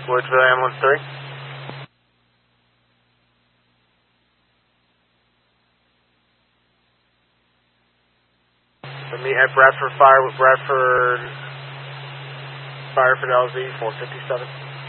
Woodsville Ambulance 3. So meet at Bradford Fire with Bradford LZ 457.